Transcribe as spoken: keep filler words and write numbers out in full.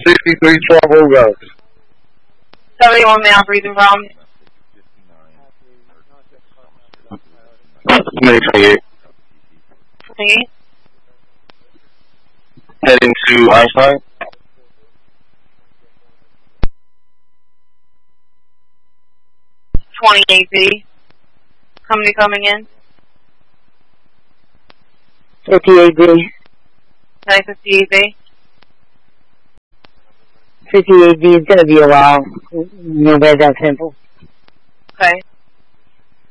sixty-three Trumbull Road. seventy-one male breathing problem. twenty-eight. twenty-eight. Heading to Einstein. twenty-eight B. Company coming in. fifty-eight B. nine fifty-eight B. fifty-eight B is going to be a while. No, that's that simple. Okay.